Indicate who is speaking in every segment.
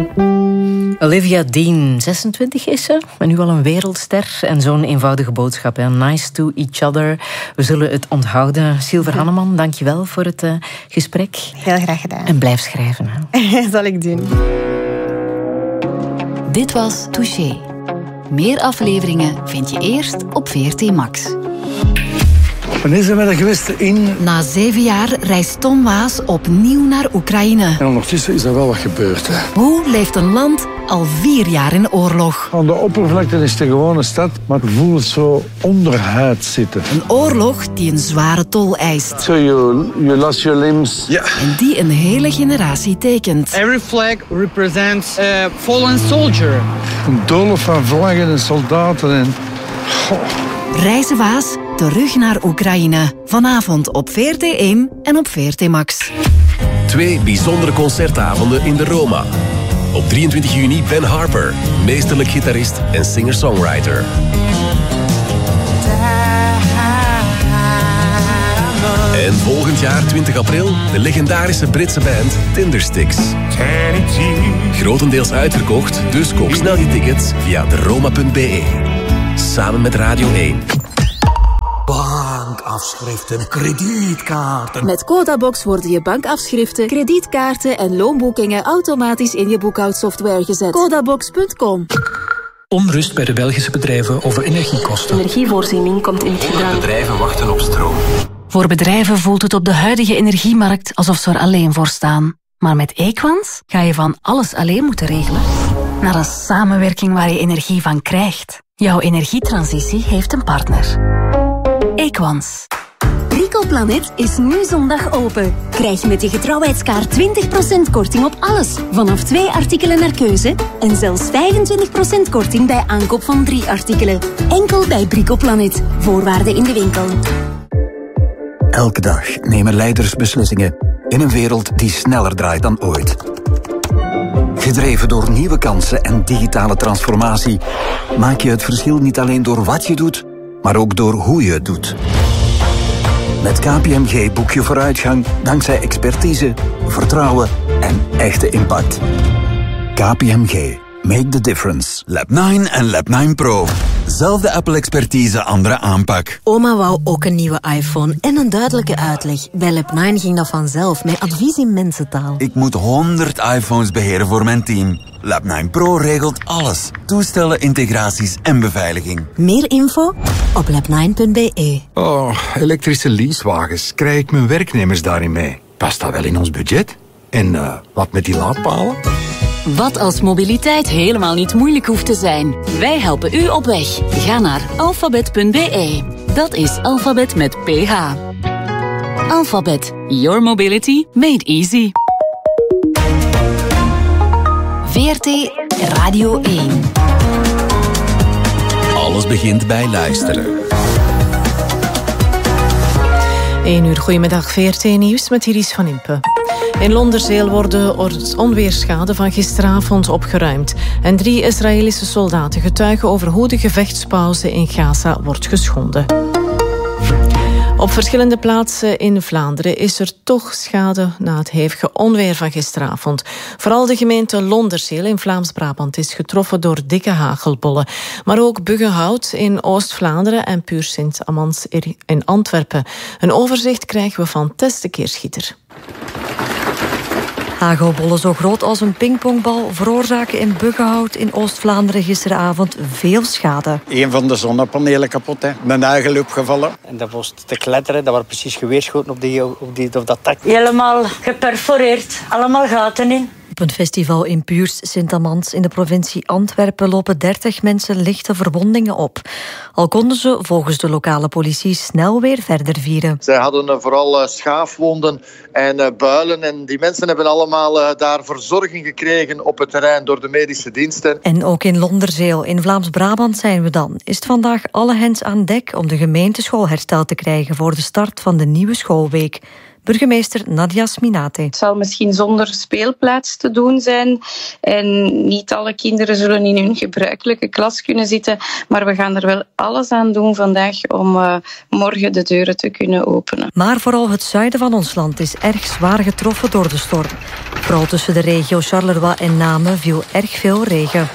Speaker 1: Olivia Dean, 26 is ze, en nu al een wereldster. En zo'n eenvoudige boodschap, hè. Nice to each other. We zullen het onthouden. Silver Hanneman, dank je wel voor het gesprek.
Speaker 2: Heel graag gedaan.
Speaker 1: En blijf schrijven.
Speaker 2: Hè. Zal ik doen.
Speaker 3: Dit was Touché. Meer afleveringen vind je eerst op VRT Max.
Speaker 4: Wanneer zijn we er geweest in?
Speaker 3: Na 7 jaar reist Tom Waas opnieuw naar Oekraïne.
Speaker 4: En ondertussen is er wel wat gebeurd. Hè.
Speaker 3: Hoe leeft een land al 4 jaar in oorlog?
Speaker 4: Aan de oppervlakte is het een gewone stad, maar het voelt zo onderhuid zitten.
Speaker 3: Een oorlog die een zware tol eist.
Speaker 4: So you lost your limbs.
Speaker 5: Ja.
Speaker 3: En die een hele generatie tekent.
Speaker 6: Every flag represents a fallen soldier.
Speaker 4: Een doolhof van vlaggen en soldaten en...
Speaker 3: Reizen Waas terug naar Oekraïne. Vanavond op VRT1 en op VRT Max.
Speaker 7: 2 bijzondere concertavonden in de Roma. Op 23 juni Ben Harper, meesterlijk gitarist en singer-songwriter. En volgend jaar, 20 april, de legendarische Britse band Tindersticks. Grotendeels uitverkocht, dus koop snel je tickets via deroma.be. Samen met Radio 1.
Speaker 8: Bankafschriften, kredietkaarten.
Speaker 9: Met Codabox worden je bankafschriften, kredietkaarten en loonboekingen automatisch in je boekhoudsoftware gezet. Codabox.com.
Speaker 10: Onrust bij de Belgische bedrijven over energiekosten.
Speaker 9: Energievoorziening komt in het gedrang.
Speaker 8: Bedrijven wachten op stroom.
Speaker 3: Voor bedrijven voelt het op de huidige energiemarkt alsof ze er alleen voor staan. Maar met Equans ga je van alles alleen moeten regelen naar een samenwerking waar je energie van krijgt. Jouw energietransitie heeft een partner. Equans.
Speaker 9: Bricoplanet is nu zondag open. Krijg met je getrouwheidskaart 20% korting op alles. Vanaf 2 artikelen naar keuze. En zelfs 25% korting bij aankoop van 3 artikelen. Enkel bij Bricoplanet. Voorwaarden in de winkel.
Speaker 11: Elke dag nemen leiders beslissingen in een wereld die sneller draait dan ooit. Gedreven door nieuwe kansen en digitale transformatie maak je het verschil niet alleen door wat je doet, maar ook door hoe je het doet. Met KPMG boek je vooruitgang dankzij expertise, vertrouwen en echte impact. KPMG. Make the difference.
Speaker 12: Lab 9 en Lab 9 Pro. Zelfde Apple-expertise, andere aanpak.
Speaker 13: Oma wou ook een nieuwe iPhone en een duidelijke uitleg. Bij Lab 9 ging dat vanzelf, met advies in mensentaal.
Speaker 12: Ik moet 100 iPhones beheren voor mijn team. Lab 9 Pro regelt alles. Toestellen, integraties en beveiliging.
Speaker 13: Meer info op lab9.be.
Speaker 5: Oh, elektrische leasewagens. Krijg ik mijn werknemers daarin mee? Past dat wel in ons budget? En wat met die laadpalen?
Speaker 14: Wat als mobiliteit helemaal niet moeilijk hoeft te zijn? Wij helpen u op weg. Ga naar alphabet.be. Dat is alfabet met PH. Alphabet. Your mobility made easy.
Speaker 3: VRT Radio 1.
Speaker 7: Alles begint bij luisteren.
Speaker 15: 1 uur, goedemiddag, VRT Nieuws met Iris van Impe. In Londerzeel worden onweersschade van gisteravond opgeruimd. En 3 Israëlische soldaten getuigen over hoe de gevechtspauze in Gaza wordt geschonden. Op verschillende plaatsen in Vlaanderen is er toch schade na het hevige onweer van gisteravond. Vooral de gemeente Londerzeel in Vlaams-Brabant is getroffen door dikke hagelbollen. Maar ook Buggenhout in Oost-Vlaanderen en Puur Sint-Amans in Antwerpen. Een overzicht krijgen we van Tess de Keerschieter.
Speaker 16: Hagelbollen zo groot als een pingpongbal veroorzaken in Buggenhout in Oost-Vlaanderen gisteravond veel schade.
Speaker 17: Een van de zonnepanelen kapot, hè. Mijn nagel opgevallen.
Speaker 18: En dat was te kletteren, dat waren precies geweerschoten op dat dak.
Speaker 19: Helemaal geperforeerd, allemaal gaten in.
Speaker 16: Op een festival in Puurs Sint-Amans in de provincie Antwerpen lopen 30 mensen lichte verwondingen op. Al konden ze volgens de lokale politie snel weer verder vieren.
Speaker 20: Zij hadden vooral schaafwonden en builen en die mensen hebben allemaal daar verzorging gekregen op het terrein door de medische diensten.
Speaker 16: En ook in Londerzeel, in Vlaams-Brabant zijn we dan, is het vandaag alle hens aan dek om de gemeenteschool hersteld te krijgen voor de start van de nieuwe schoolweek. Burgemeester Nadia Sminate.
Speaker 21: Het zal misschien zonder speelplaats te doen zijn en niet alle kinderen zullen in hun gebruikelijke klas kunnen zitten, maar we gaan er wel alles aan doen vandaag om morgen de deuren te kunnen openen.
Speaker 16: Maar vooral het zuiden van ons land is erg zwaar getroffen door de storm. Vooral tussen de regio Charleroi en Namen viel erg veel regen.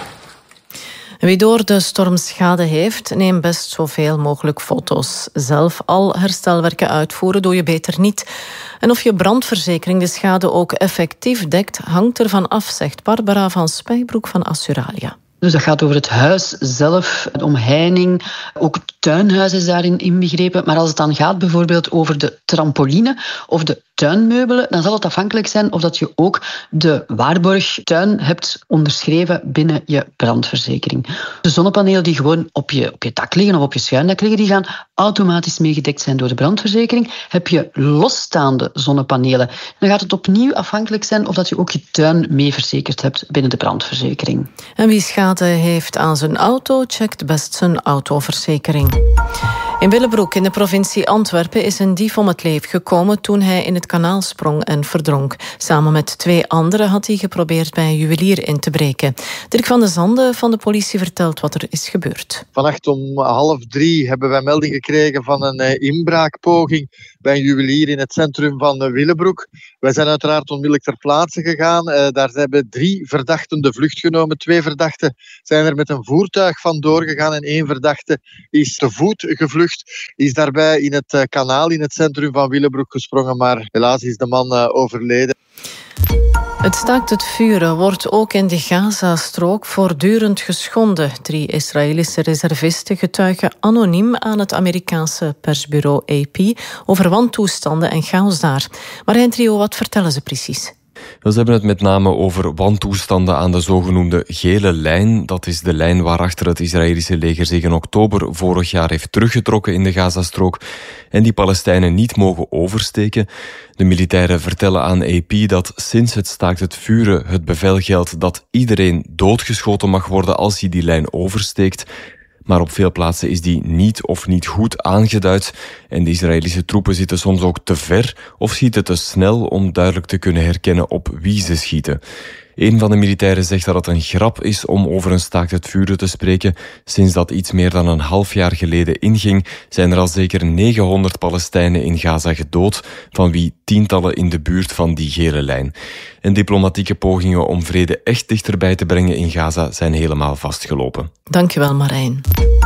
Speaker 15: Wie door de storm schade heeft, neem best zoveel mogelijk foto's. Zelf al herstelwerken uitvoeren doe je beter niet. En of je brandverzekering de schade ook effectief dekt, hangt ervan af, zegt Barbara van Spijbroek van Assuralia.
Speaker 22: Dus dat gaat over het huis zelf, de omheining, ook het tuinhuis is daarin inbegrepen. Maar als het dan gaat bijvoorbeeld over de trampoline of de tuinmeubelen, dan zal het afhankelijk zijn of dat je ook de waarborgtuin hebt onderschreven binnen je brandverzekering. De zonnepanelen die gewoon op je dak liggen of op je schuindak liggen, die gaan automatisch meegedekt zijn door de brandverzekering. Heb je losstaande zonnepanelen, dan gaat het opnieuw afhankelijk zijn of dat je ook je tuin mee verzekerd hebt binnen de brandverzekering.
Speaker 15: En wie schade heeft aan zijn auto, checkt best zijn autoverzekering. In Willebroek in de provincie Antwerpen is een dief om het leven gekomen toen hij in het kanaal sprong en verdronk. Samen met 2 anderen had hij geprobeerd bij een juwelier in te breken. Dirk van de Zande van de politie vertelt wat er is gebeurd.
Speaker 20: Vannacht om 2:30 hebben wij melding gekregen van een inbraakpoging bij een juwelier in het centrum van Willebroek. Wij zijn uiteraard onmiddellijk ter plaatse gegaan. Daar hebben 3 verdachten de vlucht genomen. 2 verdachten zijn er met een voertuig vandoor gegaan en 1 verdachte is te voet gevlucht. Is daarbij in het kanaal in het centrum van Willebroek gesprongen, maar helaas is de man overleden.
Speaker 15: Het staakt het vuren wordt ook in de Gazastrook voortdurend geschonden. 3 Israëlische reservisten getuigen anoniem aan het Amerikaanse persbureau AP over wantoestanden en chaos daar. Marijn Trio, wat vertellen ze precies?
Speaker 23: Ze hebben het met name over wantoestanden aan de zogenoemde gele lijn. Dat is de lijn waarachter het Israëlische leger zich in oktober vorig jaar heeft teruggetrokken in de Gazastrook en die Palestijnen niet mogen oversteken. De militairen vertellen aan AP dat sinds het staakt het vuren het bevel geldt dat iedereen doodgeschoten mag worden als hij die lijn oversteekt. Maar op veel plaatsen is die niet goed aangeduid en de Israëlische troepen zitten soms ook te ver of schieten te snel om duidelijk te kunnen herkennen op wie ze schieten. Een van de militairen zegt dat het een grap is om over een staakt het vuren te spreken. Sinds dat iets meer dan een half jaar geleden inging, zijn er al zeker 900 Palestijnen in Gaza gedood, van wie tientallen in de buurt van die gele lijn. En diplomatieke pogingen om vrede echt dichterbij te brengen in Gaza zijn helemaal vastgelopen.
Speaker 15: Dankjewel, Marijn.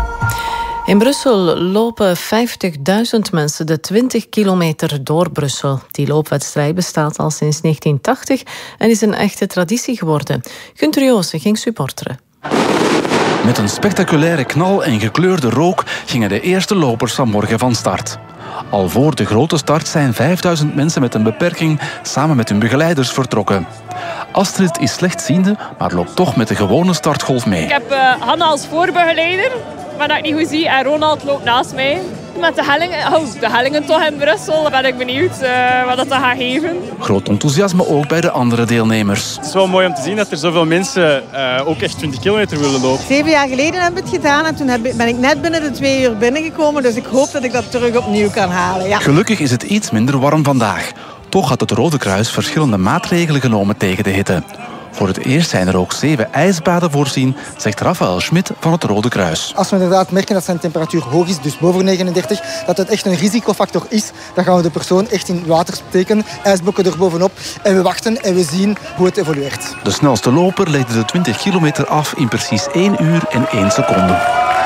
Speaker 15: In Brussel lopen 50.000 mensen de 20 kilometer door Brussel. Die loopwedstrijd bestaat al sinds 1980 en is een echte traditie geworden. Gunther Joosen ging supporteren.
Speaker 24: Met een spectaculaire knal en gekleurde rook gingen de eerste lopers vanmorgen van start. Al voor de grote start zijn 5000 mensen met een beperking samen met hun begeleiders vertrokken. Astrid is slechtziende, maar loopt toch met de gewone startgolf mee.
Speaker 25: Ik heb Hanna als voorbegeleider, maar dat ik niet goed zie. En Ronald loopt naast mij. Met de hellingen toch in Brussel, ben ik benieuwd wat dat gaat geven.
Speaker 24: Groot enthousiasme ook bij de andere deelnemers.
Speaker 26: Het is wel mooi om te zien dat er zoveel mensen ook echt 20 kilometer willen lopen.
Speaker 27: 7 jaar geleden heb ik het gedaan en toen ben ik net binnen de 2 uur binnengekomen. Dus ik hoop dat ik dat terug opnieuw kan halen. Ja.
Speaker 24: Gelukkig is het iets minder warm vandaag. Toch had het Rode Kruis verschillende maatregelen genomen tegen de hitte. Voor het eerst zijn er ook 7 ijsbaden voorzien, zegt Raphaël Schmidt van het Rode Kruis.
Speaker 28: Als we inderdaad merken dat zijn temperatuur hoog is, dus boven 39, dat het echt een risicofactor is, dan gaan we de persoon echt in water steken, ijsblokken er bovenop en we wachten en we zien hoe het evolueert.
Speaker 24: De snelste loper legde de 20 kilometer af in precies 1 uur en 1 seconde.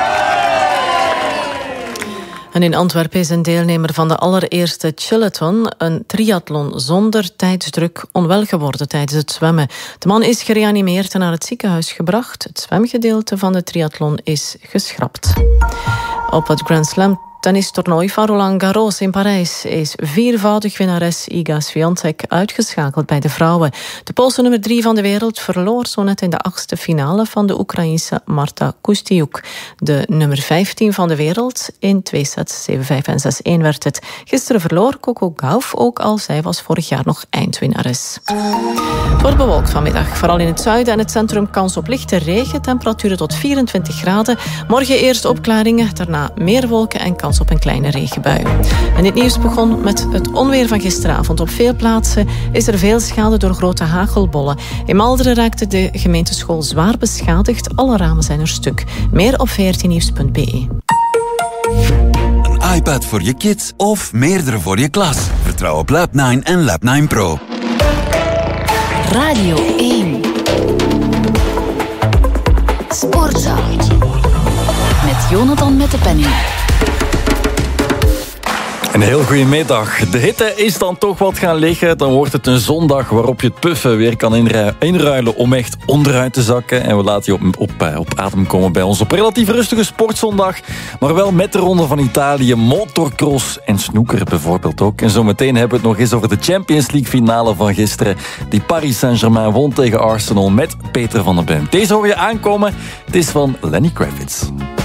Speaker 15: En in Antwerpen is een deelnemer van de allereerste Chillathon, een triathlon zonder tijdsdruk, onwel geworden tijdens het zwemmen. De man is gereanimeerd en naar het ziekenhuis gebracht. Het zwemgedeelte van de triathlon is geschrapt. Op het Grand Slam tennistoernooi van Roland Garros in Parijs is 4voudig winnares Iga Swiatek uitgeschakeld bij de vrouwen. De Poolse nummer 3 van de wereld verloor zo net in de 8e finale van de Oekraïense Marta Kustyuk. De nummer 15 van de wereld in 2 sets, 7-5 en 6-1 werd het. Gisteren verloor Coco Gauff, ook al zij was vorig jaar nog eindwinnares. Het wordt bewolkt vanmiddag. Vooral in het zuiden en het centrum kans op lichte regen. Temperaturen tot 24 graden. Morgen eerst opklaringen, daarna meer wolken en kans kans op een kleine regenbui. En dit nieuws begon met het onweer van gisteravond. Op veel plaatsen is er veel schade door grote hagelbollen. In Malderen raakte de gemeenteschool zwaar beschadigd. Alle ramen zijn er stuk. Meer op 14nieuws.be.
Speaker 12: Een iPad voor je kids of meerdere voor je klas. Vertrouw op Lab9 en Lab9 Pro.
Speaker 14: Radio 1. Sportza. Met Jonathan met de penning.
Speaker 1: Een heel goede middag. De hitte is dan toch wat gaan liggen. Dan wordt het een zondag waarop je het puffen weer kan inruilen om echt onderuit te zakken. En we laten je op adem komen bij ons op relatief rustige sportzondag. Maar wel met de Ronde van Italië, motocross en snoeker bijvoorbeeld ook. En zometeen hebben we het nog eens over de Champions League finale van gisteren. Die Paris Saint-Germain won tegen Arsenal met Peter van den Bent. Deze hoor je aankomen. Het is van Lenny Kravitz.